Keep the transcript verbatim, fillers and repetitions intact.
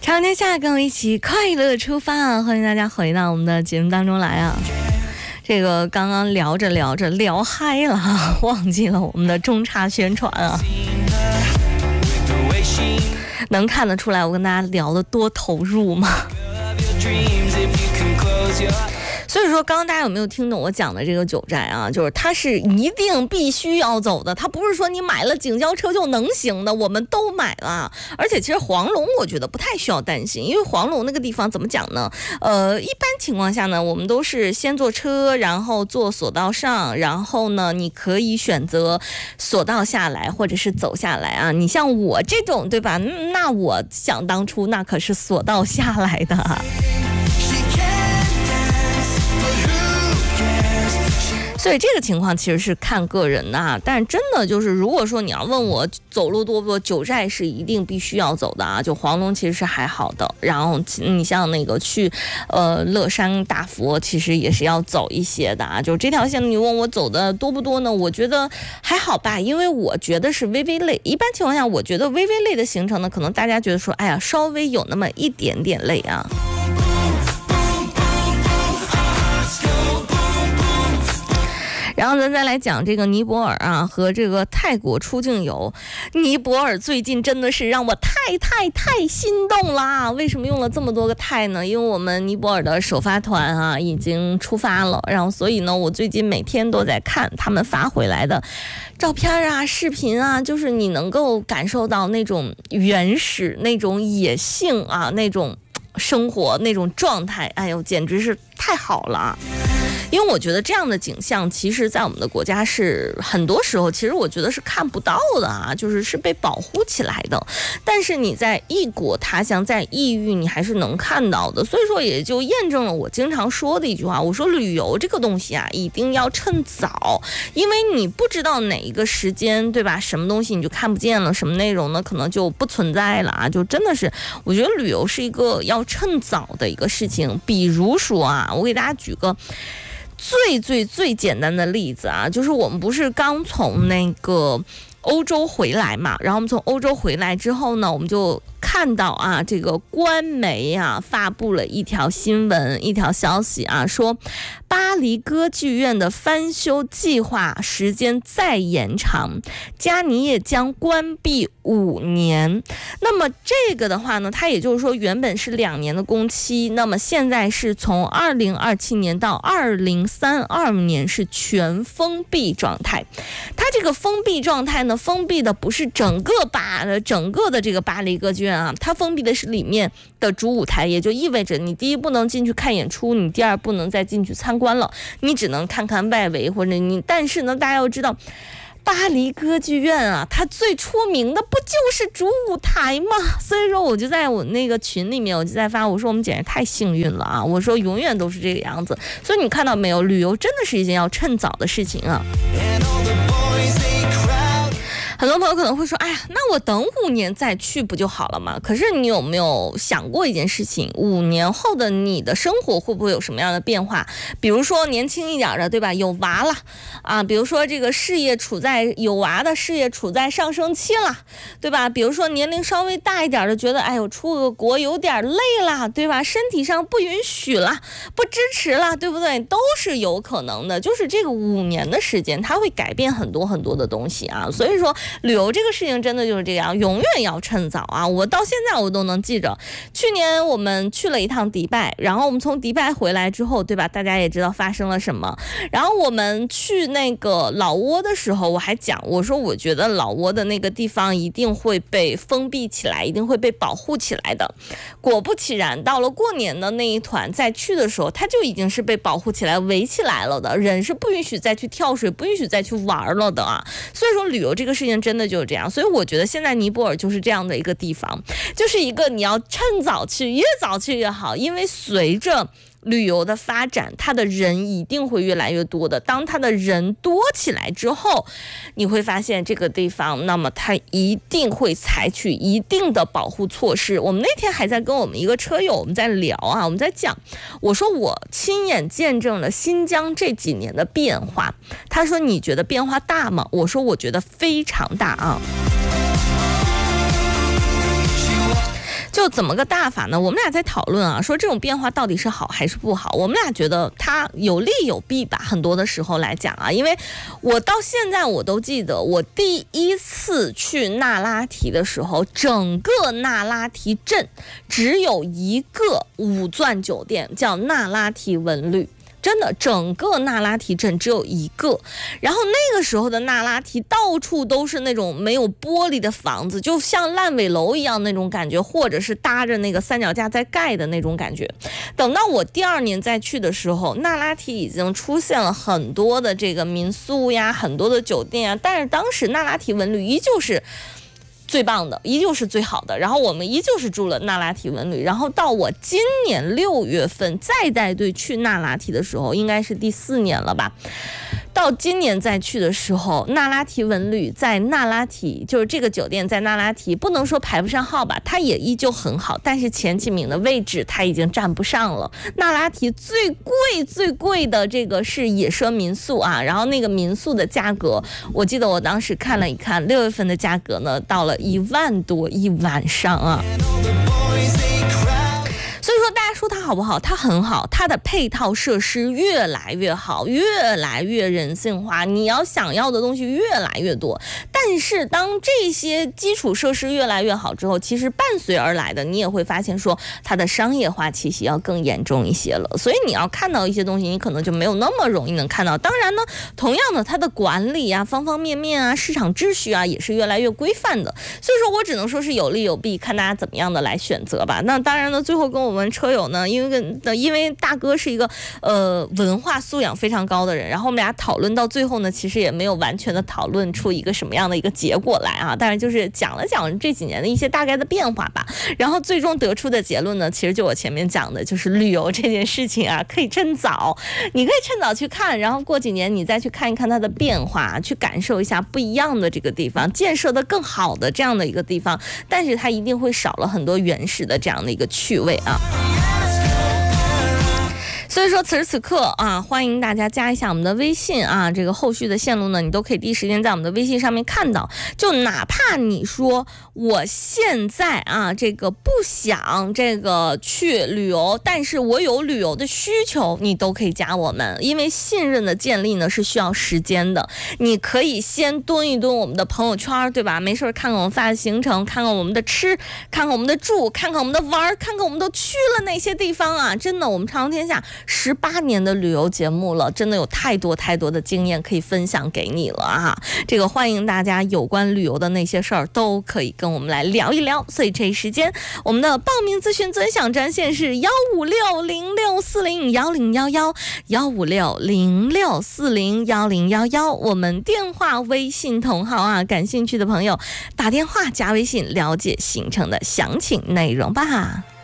长天下，跟我一起快乐出发啊！欢迎大家回到我们的节目当中来啊！这个刚刚聊着聊着聊嗨了，忘记了我们的中差宣传啊！能看得出来我跟大家聊得多投入吗？所以说刚刚大家有没有听懂我讲的这个九寨啊，就是它是一定必须要走的，它不是说你买了景交车就能行的，我们都买了。而且其实黄龙我觉得不太需要担心，因为黄龙那个地方怎么讲呢，呃一般情况下呢，我们都是先坐车，然后坐索道上，然后呢你可以选择索道下来或者是走下来啊。你像我这种对吧，那我想当初那可是索道下来的啊。所以这个情况其实是看个人的啊，但是真的就是如果说你要问我走路多不多，九寨是一定必须要走的啊，就黄龙其实是还好的，然后你像那个去呃乐山大佛其实也是要走一些的啊，就这条线你问我走的多不多呢，我觉得还好吧，因为我觉得是微微累，一般情况下我觉得微微累的行程呢，可能大家觉得说哎呀稍微有那么一点点累啊。然后咱再来讲这个尼泊尔啊和这个泰国出境游，尼泊尔最近真的是让我太太太心动啦！为什么用了这么多个泰呢？因为我们尼泊尔的首发团啊已经出发了，然后所以呢，我最近每天都在看他们发回来的照片啊、视频啊，就是你能够感受到那种原始、那种野性啊、那种生活、那种状态，哎呦，简直是太好了啊！因为我觉得这样的景象其实在我们的国家是很多时候其实我觉得是看不到的啊，就是是被保护起来的，但是你在异国他乡在异域你还是能看到的，所以说也就验证了我经常说的一句话，我说旅游这个东西啊一定要趁早，因为你不知道哪一个时间对吧，什么东西你就看不见了，什么内容呢可能就不存在了啊，就真的是我觉得旅游是一个要趁早的一个事情。比如说啊，我给大家举个最最最简单的例子啊，就是我们不是刚从那个欧洲回来嘛，然后我们从欧洲回来之后呢，我们就看到啊，这个官媒啊发布了一条新闻，一条消息啊，说巴黎歌剧院的翻修计划时间再延长，加尼叶将关闭五年。那么这个的话呢，它也就是说原本是两年的工期，那么现在是从二零二七年到二零三二年是全封闭状态。它这个封闭状态呢，封闭的不是整个巴整个的这个巴黎歌剧院啊，它封闭的是里面的主舞台，也就意味着你第一不能进去看演出，你第二不能再进去参观了，你只能看看外围或者你，但是呢，大家要知道。巴黎歌剧院啊，它最出名的不就是主舞台吗？所以说我就在我那个群里面，我就在发，我说我们简直太幸运了啊！我说永远都是这个样子。所以你看到没有，旅游真的是一件要趁早的事情啊。很多朋友可能会说，哎呀，那我等五年再去不就好了吗？可是你有没有想过一件事情，五年后的你的生活会不会有什么样的变化？比如说年轻一点的，对吧？有娃了啊，比如说这个事业处在有娃的事业处在上升期了，对吧？比如说年龄稍微大一点的，觉得哎呦出个国有点累了，对吧？身体上不允许了，不支持了，对不对？都是有可能的。就是这个五年的时间，它会改变很多很多的东西啊。所以说。旅游这个事情真的就是这样，永远要趁早啊！我到现在我都能记着，去年我们去了一趟迪拜，然后我们从迪拜回来之后，对吧？大家也知道发生了什么。然后我们去那个老挝的时候，我还讲，我说我觉得老挝的那个地方一定会被封闭起来，一定会被保护起来的。果不其然，到了过年的那一团再去的时候，它就已经是被保护起来、围起来了的，人是不允许再去跳水，不允许再去玩了的啊！所以说旅游这个事情真的就是这样，所以我觉得现在尼泊尔就是这样的一个地方，就是一个你要趁早去，越早去越好，因为随着旅游的发展，它的人一定会越来越多的。当它的人多起来之后，你会发现这个地方，那么它一定会采取一定的保护措施。我们那天还在跟我们一个车友，我们在聊啊，我们在讲，我说我亲眼见证了新疆这几年的变化。他说你觉得变化大吗？我说我觉得非常大啊。就就怎么个大法呢？我们俩在讨论啊，说这种变化到底是好还是不好？我们俩觉得它有利有弊吧。很多的时候来讲啊，因为我到现在我都记得，我第一次去那拉提的时候，整个那拉提镇只有一个五钻酒店，叫那拉提文旅。真的，整个那拉提镇只有一个。然后那个时候的那拉提到处都是那种没有玻璃的房子，就像烂尾楼一样那种感觉，或者是搭着那个三脚架在盖的那种感觉。等到我第二年再去的时候，那拉提已经出现了很多的这个民宿呀，很多的酒店啊，但是当时那拉提文旅依旧是最棒的，依旧是最好的。然后我们依旧是住了那拉提文旅。然后到我今年六月份再带队去那拉提的时候，应该是第四年了吧。到今年再去的时候，那拉提文旅在那拉提，就是这个酒店在那拉提，不能说排不上号吧，它也依旧很好，但是前几名的位置它已经占不上了。那拉提最贵最贵的这个是野奢民宿啊，然后那个民宿的价格，我记得我当时看了一看，六月份的价格呢，到了一万多一晚上啊。所以说大家说它好不好？它很好，它的配套设施越来越好，越来越人性化，你要想要的东西越来越多。但是当这些基础设施越来越好之后，其实伴随而来的你也会发现说它的商业化气息要更严重一些了。所以你要看到一些东西，你可能就没有那么容易能看到。当然呢，同样的它的管理啊，方方面面啊，市场秩序啊，也是越来越规范的。所以说我只能说是有利有弊，看大家怎么样的来选择吧。那当然呢，最后跟我们车友呢，因为因为大哥是一个呃文化素养非常高的人，然后我们俩讨论到最后呢，其实也没有完全的讨论出一个什么样的一个结果来啊，但是就是讲了讲这几年的一些大概的变化吧。然后最终得出的结论呢，其实就我前面讲的，就是旅游这件事情啊，可以趁早，你可以趁早去看，然后过几年你再去看一看它的变化，去感受一下不一样的这个地方，建设的更好的这样的一个地方，但是它一定会少了很多原始的这样的一个趣味啊。所以说此时此刻啊，欢迎大家加一下我们的微信啊，这个后续的线路呢，你都可以第一时间在我们的微信上面看到。就哪怕你说我现在啊，这个不想这个去旅游，但是我有旅游的需求，你都可以加我们，因为信任的建立呢是需要时间的。你可以先蹲一蹲我们的朋友圈，对吧？没事看看我们发的行程，看看我们的吃，看看我们的住，看看我们的玩，看看我们都去了哪些地方啊！真的，我们长天下十八年的旅游节目了，真的有太多太多的经验可以分享给你了啊！这个欢迎大家有关旅游的那些事儿都可以跟我们来聊一聊。所以这一时间，我们的报名咨询尊享专线是幺五六零六四零幺零幺幺幺五六零六四零幺零幺幺，我们电话微信同号啊，感兴趣的朋友打电话加微信了解行程的详情内容吧。